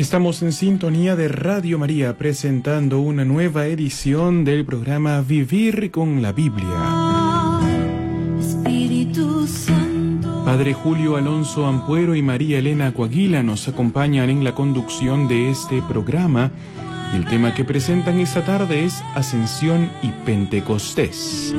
Estamos en sintonía de Radio María presentando una nueva edición del programa Vivir con la Biblia. Espíritu Santo. Padre Julio Alonso Ampuero y María Elena Coaguila nos acompañan en la conducción de este programa. Y el tema que presentan esta tarde es Ascensión y Pentecostés.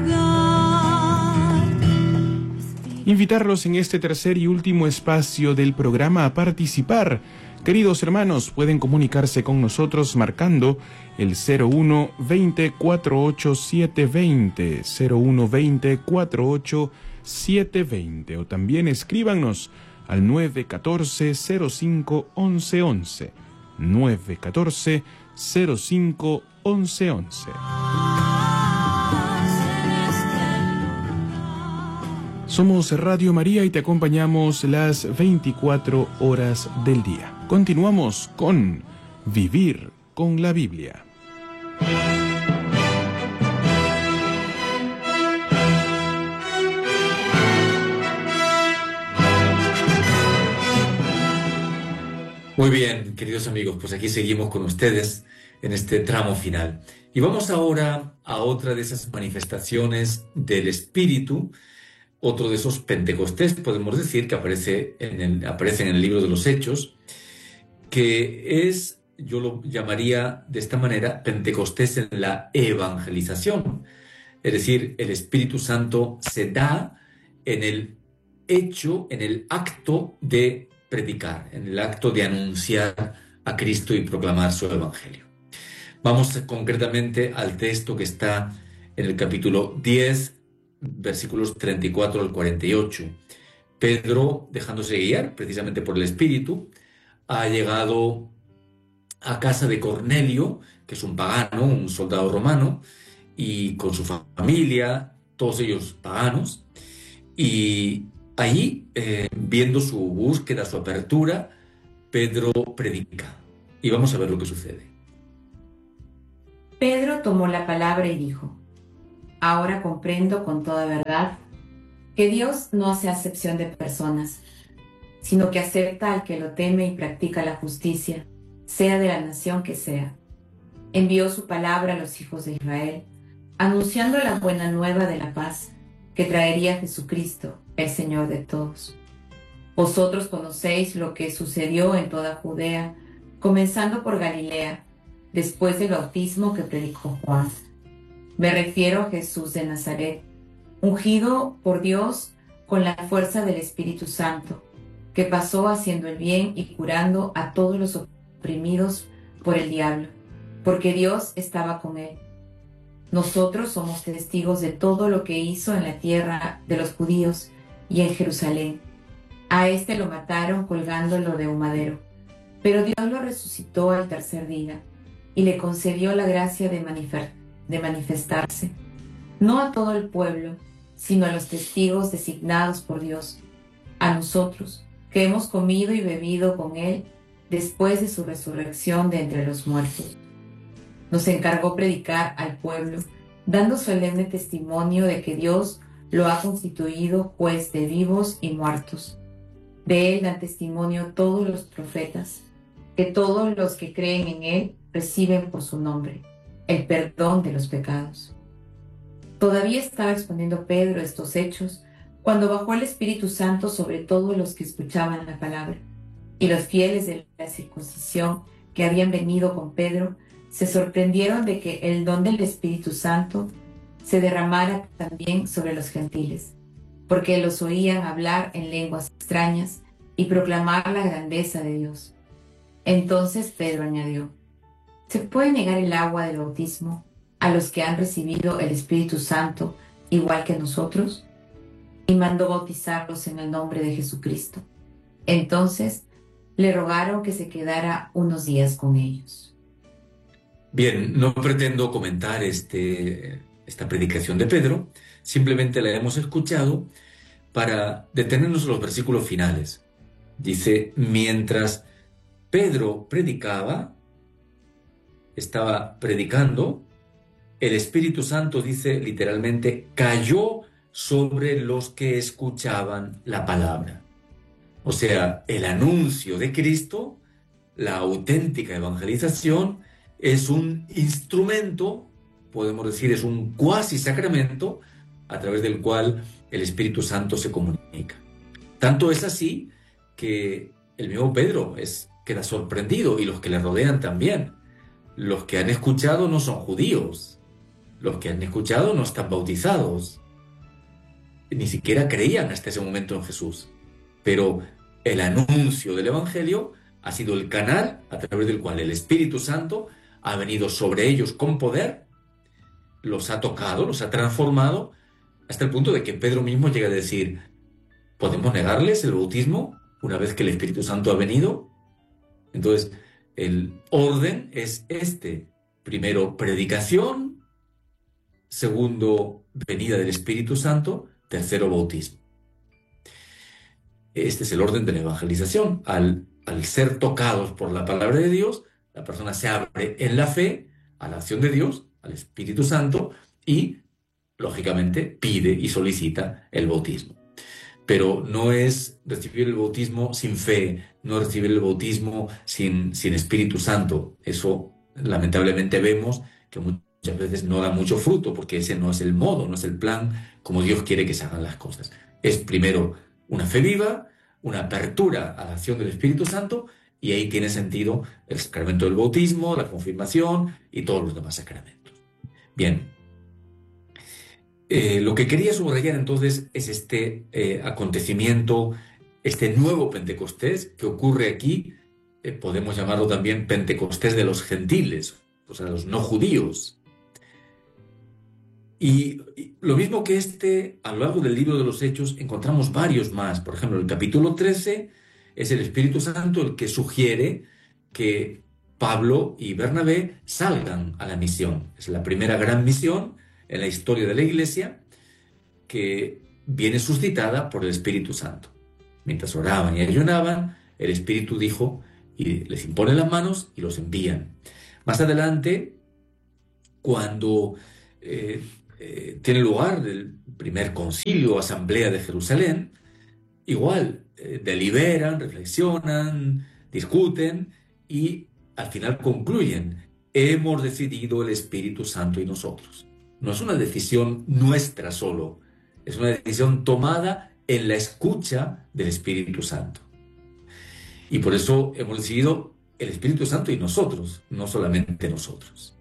Invitarlos en este tercer y último espacio del programa a participar. Queridos hermanos, pueden comunicarse con nosotros marcando el 01 20 48 720, 01 20 48 720, o también escríbanos al 914 05 11 11, 914 05 11 11. Somos Radio María y te acompañamos las 24 horas del día. Continuamos con Vivir con la Biblia. Muy bien, queridos amigos, pues aquí seguimos con ustedes en este tramo final. Y vamos ahora a otra de esas manifestaciones del Espíritu, otro de esos Pentecostés, podemos decir, que aparecen en el libro de los Hechos, que es, yo lo llamaría de esta manera, Pentecostés en la evangelización. Es decir, el Espíritu Santo se da en el hecho, en el acto de predicar, en el acto de anunciar a Cristo y proclamar su evangelio. Vamos concretamente al texto que está en el capítulo 10, versículos 34 al 48. Pedro, dejándose guiar precisamente por el Espíritu, ha llegado a casa de Cornelio, que es un pagano, un soldado romano, y con su familia, todos ellos paganos, y allí, viendo su búsqueda, su apertura, Pedro predica. Y vamos a ver lo que sucede. Pedro tomó la palabra y dijo: Ahora comprendo con toda verdad que Dios no hace acepción de personas, sino que acepta al que lo teme y practica la justicia, sea de la nación que sea. Envió su palabra a los hijos de Israel, anunciando la buena nueva de la paz, que traería Jesucristo, el Señor de todos. Vosotros conocéis lo que sucedió en toda Judea, comenzando por Galilea, después del bautismo que predicó Juan. Me refiero a Jesús de Nazaret, ungido por Dios con la fuerza del Espíritu Santo, que pasó haciendo el bien y curando a todos los oprimidos por el diablo, porque Dios estaba con él. Nosotros somos testigos de todo lo que hizo en la tierra de los judíos y en Jerusalén. A este lo mataron colgándolo de un madero, pero Dios lo resucitó al tercer día y le concedió la gracia de manifestarse, no a todo el pueblo, sino a los testigos designados por Dios, a nosotros, que hemos comido y bebido con él después de su resurrección de entre los muertos. Nos encargó predicar al pueblo, dando solemne testimonio de que Dios lo ha constituido juez de vivos y muertos. De él dan testimonio todos los profetas, que todos los que creen en él reciben por su nombre el perdón de los pecados. Todavía estaba exponiendo Pedro estos hechos cuando bajó el Espíritu Santo sobre todos los que escuchaban la palabra, y los fieles de la circuncisión que habían venido con Pedro se sorprendieron de que el don del Espíritu Santo se derramara también sobre los gentiles, porque los oían hablar en lenguas extrañas y proclamar la grandeza de Dios. Entonces Pedro añadió: ¿Se puede negar el agua del bautismo a los que han recibido el Espíritu Santo igual que nosotros? Y mandó bautizarlos en el nombre de Jesucristo. Entonces le rogaron que se quedara unos días con ellos. Bien, no pretendo comentar esta predicación de Pedro, simplemente la hemos escuchado para detenernos en los versículos finales. Dice: mientras Pedro estaba predicando, el Espíritu Santo, dice literalmente, cayó sobre los que escuchaban la palabra. O sea, el anuncio de Cristo la auténtica evangelización es un instrumento, podemos decir, es un cuasi sacramento a través del cual el Espíritu Santo se comunica. Tanto es así que el mismo Pedro queda sorprendido, y los que le rodean también. Los que han escuchado no son judíos, los que han escuchado no están bautizados, ni siquiera creían hasta ese momento en Jesús. Pero el anuncio del Evangelio ha sido el canal a través del cual el Espíritu Santo ha venido sobre ellos con poder, los ha tocado, los ha transformado, hasta el punto de que Pedro mismo llega a decir: ¿podemos negarles el bautismo una vez que el Espíritu Santo ha venido? Entonces, el orden es este. Primero, predicación. Segundo, venida del Espíritu Santo. Tercero, bautismo. Este es el orden de la evangelización. Al ser tocados por la palabra de Dios, la persona se abre en la fe a la acción de Dios, al Espíritu Santo, y, lógicamente, pide y solicita el bautismo. Pero no es recibir el bautismo sin fe, no es recibir el bautismo sin Espíritu Santo. Eso, lamentablemente, vemos que muchas veces no da mucho fruto, porque ese no es el modo, no es el plan como Dios quiere que se hagan las cosas. Es primero una fe viva, una apertura a la acción del Espíritu Santo, y ahí tiene sentido el sacramento del bautismo, la confirmación y todos los demás sacramentos. Bien, lo que quería subrayar entonces es este acontecimiento, este nuevo Pentecostés que ocurre aquí. Podemos llamarlo también Pentecostés de los gentiles, o sea, los no judíos. Y lo mismo que a lo largo del libro de los Hechos encontramos varios más. Por ejemplo, el capítulo 13 es el Espíritu Santo el que sugiere que Pablo y Bernabé salgan a la misión. Es la primera gran misión en la historia de la Iglesia, que viene suscitada por el Espíritu Santo. Mientras oraban y ayunaban, el Espíritu dijo, y les impone las manos y los envían. Más adelante, cuando tiene lugar el primer concilio o asamblea de Jerusalén, igual deliberan, reflexionan, discuten y al final concluyen: hemos decidido el Espíritu Santo y nosotros. No es una decisión nuestra solo, es una decisión tomada en la escucha del Espíritu Santo. Y por eso hemos decidido el Espíritu Santo y nosotros, no solamente nosotros.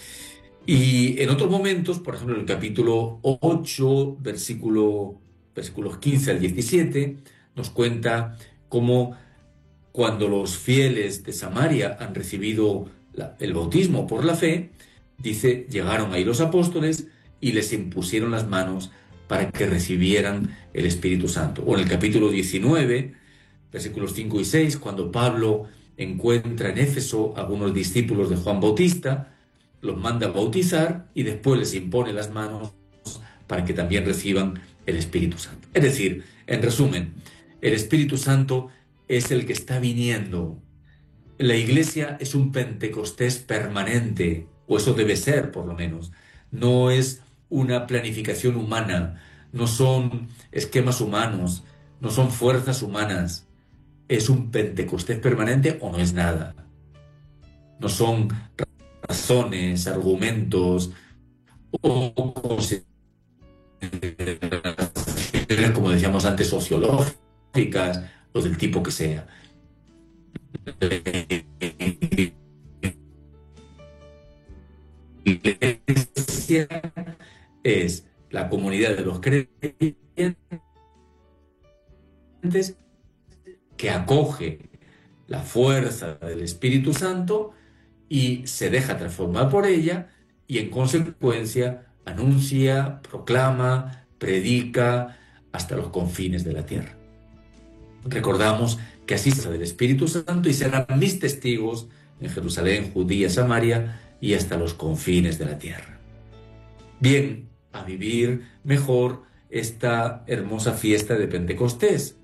Y en otros momentos, por ejemplo, en el capítulo 8, versículos 15 al 17, nos cuenta cómo cuando los fieles de Samaria han recibido el bautismo por la fe, dice, llegaron ahí los apóstoles y les impusieron las manos para que recibieran el Espíritu Santo. O en el capítulo 19, versículos 5 y 6, cuando Pablo encuentra en Éfeso a algunos discípulos de Juan Bautista, los manda a bautizar y después les impone las manos para que también reciban el Espíritu Santo. Es decir, en resumen, el Espíritu Santo es el que está viniendo. La Iglesia es un Pentecostés permanente, o eso debe ser por lo menos. No es una planificación humana, no son esquemas humanos, no son fuerzas humanas. Es un Pentecostés permanente o no es nada. No son razones, argumentos o como decíamos antes, sociológicas o del tipo que sea. La Iglesia es la comunidad de los creyentes que acoge la fuerza del Espíritu Santo y se deja transformar por ella, y en consecuencia anuncia, proclama, predica hasta los confines de la tierra. Recordamos que así será del Espíritu Santo y serán mis testigos en Jerusalén, Judía, Samaria y hasta los confines de la tierra. Bien, a vivir mejor esta hermosa fiesta de Pentecostés.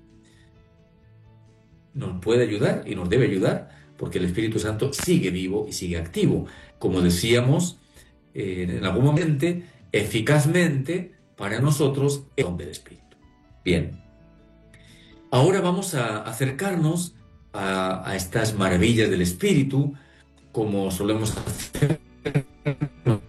Nos puede ayudar y nos debe ayudar, porque el Espíritu Santo sigue vivo y sigue activo. Como decíamos en algún momento, eficazmente para nosotros el don del Espíritu. Bien, ahora vamos a acercarnos a estas maravillas del Espíritu, como solemos hacer en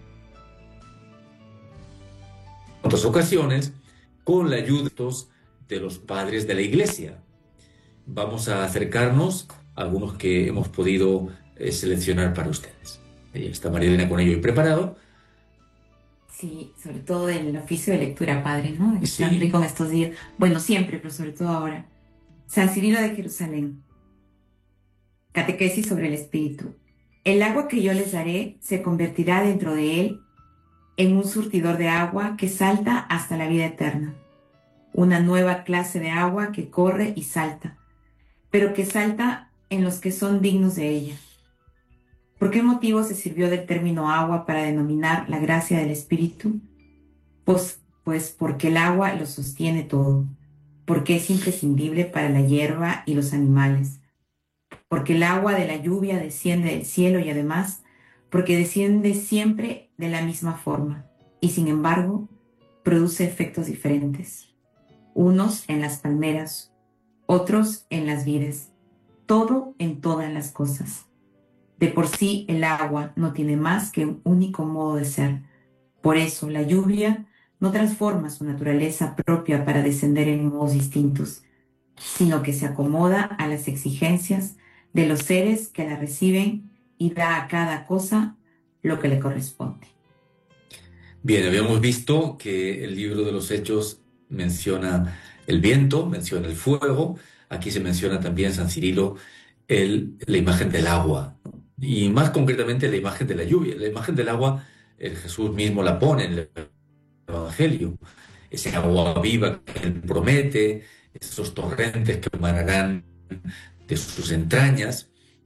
otras ocasiones, con la ayuda de los padres de la Iglesia. Vamos a acercarnos a algunos que hemos podido seleccionar para ustedes. Ahí está María Elena con ello y preparado. Sí, sobre todo el oficio de lectura, padre, ¿no? Es Sí. tan rico en estos días. Bueno, siempre, pero sobre todo ahora. San Cirilo de Jerusalén. Catequesis sobre el Espíritu. El agua que yo les daré se convertirá dentro de él en un surtidor de agua que salta hasta la vida eterna. Una nueva clase de agua que corre y salta, pero que salta en los que son dignos de ella. ¿Por qué motivo se sirvió del término agua para denominar la gracia del Espíritu? Pues porque el agua lo sostiene todo, porque es imprescindible para la hierba y los animales, porque el agua de la lluvia desciende del cielo y además porque desciende siempre de la misma forma y sin embargo produce efectos diferentes. Unos en las palmeras, otros en las vides, todo en todas las cosas. De por sí el agua no tiene más que un único modo de ser. Por eso la lluvia no transforma su naturaleza propia para descender en modos distintos, sino que se acomoda a las exigencias de los seres que la reciben y da a cada cosa lo que le corresponde. Bien, habíamos visto que el libro de los Hechos menciona el viento, menciona el fuego. Aquí se menciona también San Cirilo la imagen del agua, ¿no? Y más concretamente la imagen de la lluvia. La imagen del agua, Jesús mismo la pone en el Evangelio. Ese agua viva que Él promete, esos torrentes que emanarán de sus entrañas.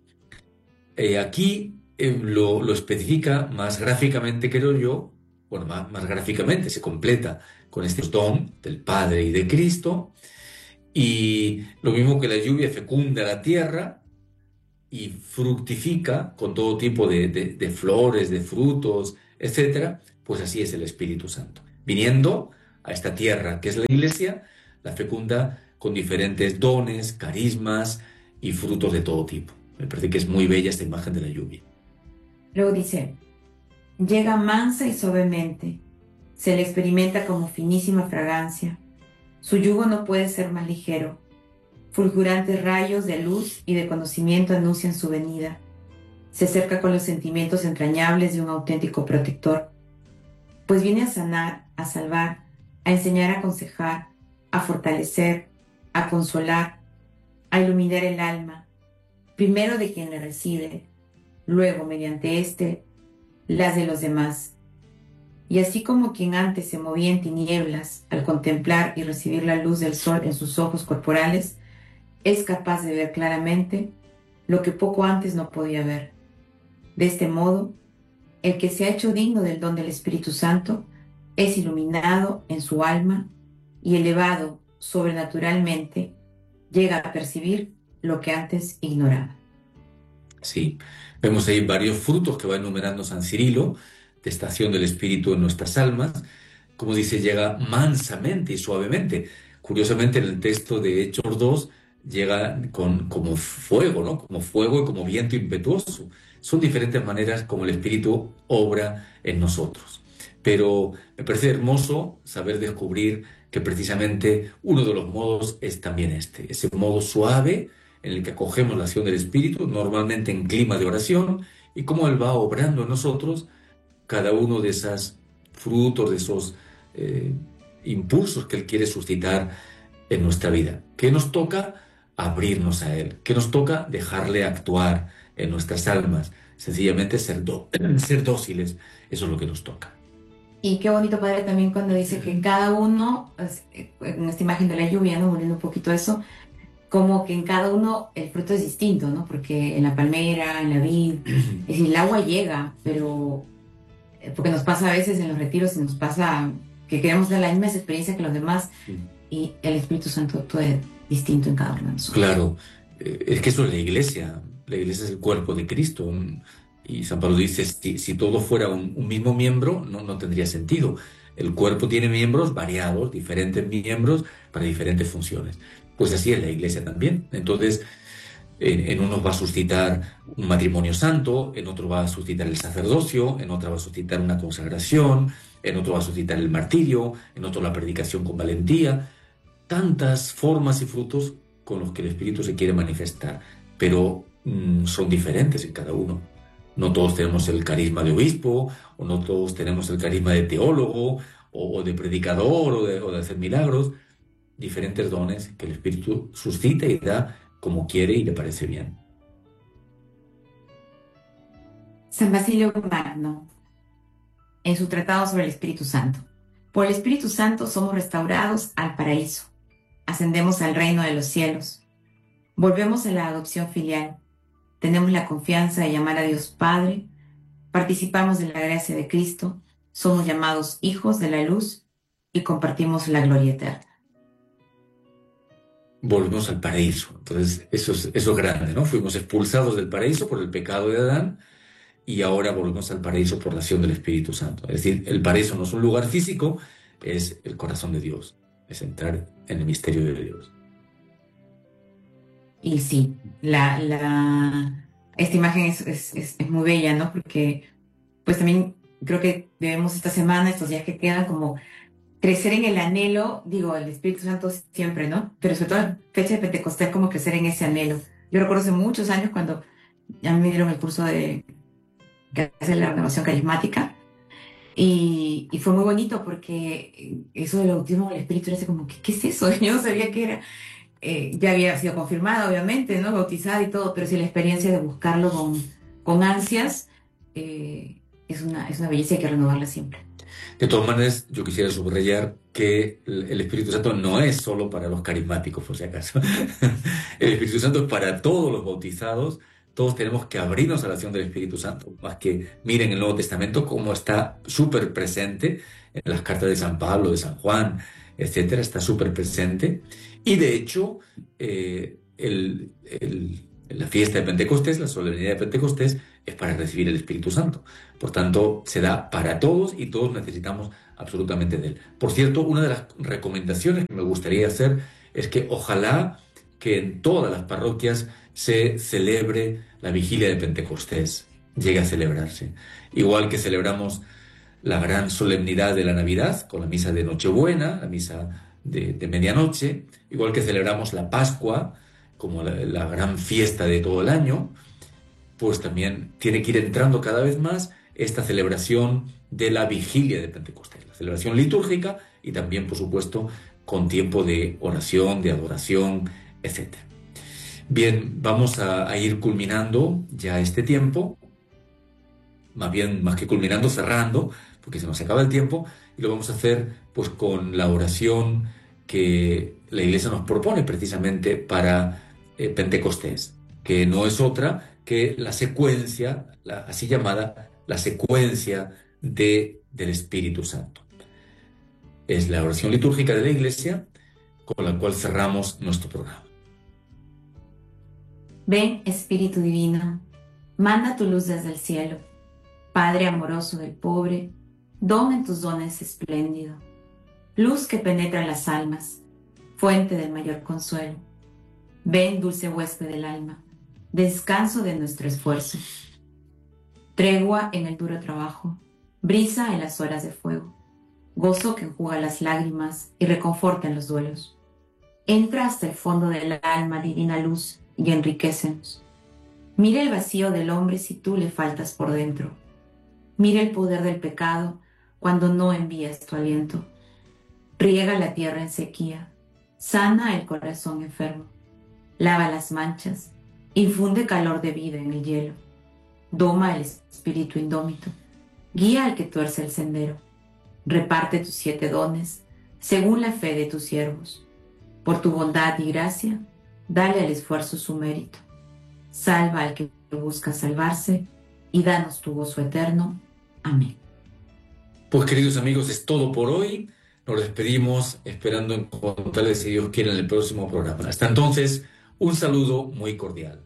Aquí lo especifica más gráficamente, creo yo. Bueno, más gráficamente se completa con este don del Padre y de Cristo. Y lo mismo que la lluvia fecunda la tierra y fructifica con todo tipo de flores, de frutos, etcétera, pues así es el Espíritu Santo. Viniendo a esta tierra que es la Iglesia, la fecunda con diferentes dones, carismas y frutos de todo tipo. Me parece que es muy bella esta imagen de la lluvia. Luego dice, llega mansa y suavemente, se le experimenta como finísima fragancia, su yugo no puede ser más ligero, fulgurantes rayos de luz y de conocimiento anuncian su venida, se acerca con los sentimientos entrañables de un auténtico protector, pues viene a sanar, a salvar, a enseñar, a aconsejar, a fortalecer, a consolar, a iluminar el alma, primero de quien le recibe, luego mediante éste, las de los demás. Y así como quien antes se movía en tinieblas al contemplar y recibir la luz del sol en sus ojos corporales, es capaz de ver claramente lo que poco antes no podía ver. De este modo, el que se ha hecho digno del don del Espíritu Santo es iluminado en su alma y elevado sobrenaturalmente llega a percibir lo que antes ignoraba. Sí, vemos ahí varios frutos que va enumerando San Cirilo de esta acción del Espíritu en nuestras almas. Como dice, llega mansamente y suavemente. Curiosamente, en el texto de Hechos 2 llega como fuego, ¿no? Como fuego y como viento impetuoso. Son diferentes maneras como el Espíritu obra en nosotros. Pero me parece hermoso saber descubrir que precisamente uno de los modos es también ese modo suave en el que acogemos la acción del Espíritu, normalmente en clima de oración, y cómo Él va obrando en nosotros cada uno de esos frutos, de esos impulsos que Él quiere suscitar en nuestra vida. ¿Qué nos toca? Abrirnos a Él. ¿Qué nos toca? Dejarle actuar en nuestras almas. Sencillamente ser dóciles. Eso es lo que nos toca. Y qué bonito, padre, también cuando dice que cada uno, en esta imagen de la lluvia, ¿no? Volviendo un poquito a eso, como que en cada uno el fruto es distinto, ¿no? Porque en la palmera, en la vid, es decir, el agua llega, pero porque nos pasa a veces en los retiros y nos pasa que queremos dar la misma experiencia que los demás y el Espíritu Santo actúa distinto en cada uno de nosotros. Claro, es que eso es la Iglesia es el cuerpo de Cristo. Y San Pablo dice, si todo fuera un mismo miembro, no tendría sentido. El cuerpo tiene miembros variados, diferentes miembros para diferentes funciones. Pues así es la Iglesia también. Entonces, En unos va a suscitar un matrimonio santo, en otro va a suscitar el sacerdocio, en otro va a suscitar una consagración, en otro va a suscitar el martirio, en otro la predicación con valentía. Tantas formas y frutos con los que el Espíritu se quiere manifestar, pero son diferentes en cada uno. No todos tenemos el carisma de obispo, o no todos tenemos el carisma de teólogo, o de predicador, o de hacer milagros. Diferentes dones que el Espíritu suscita y da como quiere y le parece bien. San Basilio Magno, en su tratado sobre el Espíritu Santo. Por el Espíritu Santo somos restaurados al paraíso, ascendemos al reino de los cielos, volvemos a la adopción filial, tenemos la confianza de llamar a Dios Padre, participamos de la gracia de Cristo, somos llamados hijos de la luz y compartimos la gloria eterna. Volvemos al paraíso. Entonces, eso es grande, ¿no? Fuimos expulsados del paraíso por el pecado de Adán y ahora volvemos al paraíso por la acción del Espíritu Santo. Es decir, el paraíso no es un lugar físico, es el corazón de Dios, es entrar en el misterio de Dios. Y sí, esta imagen es muy bella, ¿no? Porque pues también creo que debemos esta semana, estos días que quedan, como crecer en el anhelo, digo, el Espíritu Santo siempre, ¿no? Pero sobre todo en fecha de Pentecostés, como crecer en ese anhelo. Yo recuerdo hace muchos años cuando a mí me dieron el curso que hace la renovación carismática y fue muy bonito porque eso del bautismo del Espíritu era así como, ¿qué es eso? Yo no sabía qué era. Ya había sido confirmada, obviamente, ¿no? Bautizada y todo, pero sí la experiencia de buscarlo con ansias es una belleza y hay que renovarla siempre. De todas maneras, yo quisiera subrayar que el Espíritu Santo no es solo para los carismáticos, por si acaso. El Espíritu Santo es para todos los bautizados. Todos tenemos que abrirnos a la acción del Espíritu Santo. Más que miren el Nuevo Testamento cómo está súper presente en las cartas de San Pablo, de San Juan, etcétera, está súper presente. Y de hecho, la fiesta de Pentecostés, la solemnidad de Pentecostés, es para recibir el Espíritu Santo. Por tanto, se da para todos y todos necesitamos absolutamente de él. Por cierto, una de las recomendaciones que me gustaría hacer es que ojalá que en todas las parroquias se celebre la vigilia de Pentecostés, llegue a celebrarse. Igual que celebramos la gran solemnidad de la Navidad, con la misa de Nochebuena, la misa de medianoche, igual que celebramos la Pascua, como la gran fiesta de todo el año, pues también tiene que ir entrando cada vez más esta celebración de la vigilia de Pentecostés, la celebración litúrgica y también, por supuesto, con tiempo de oración, de adoración, etc. Bien, vamos a ir culminando ya este tiempo, más bien, más que culminando, cerrando, porque se nos acaba el tiempo, y lo vamos a hacer pues con la oración que la Iglesia nos propone precisamente para Pentecostés, que no es otra que la secuencia, así llamada, la secuencia del Espíritu Santo. Es la oración litúrgica de la Iglesia con la cual cerramos nuestro programa. Ven, Espíritu Divino, manda tu luz desde el cielo. Padre amoroso del pobre, don en tus dones espléndido. Luz que penetra las almas, fuente del mayor consuelo. Ven, dulce huésped del alma, descanso de nuestro esfuerzo. Tregua en el duro trabajo, brisa en las horas de fuego. Gozo que enjuga las lágrimas y reconforta en los duelos. Entra hasta el fondo del alma, divina luz, y enriquécenos. Mira el vacío del hombre si tú le faltas por dentro. Mira el poder del pecado cuando no envías tu aliento. Riega la tierra en sequía, sana el corazón enfermo, lava las manchas, infunde calor de vida en el hielo, doma el espíritu indómito, guía al que tuerce el sendero, reparte tus 7 dones según la fe de tus siervos. Por tu bondad y gracia, dale al esfuerzo su mérito. Salva al que busca salvarse y danos tu gozo eterno. Amén. Pues queridos amigos, es todo por hoy. Nos despedimos esperando encontrarles, si Dios quiere, en el próximo programa. Hasta entonces, un saludo muy cordial.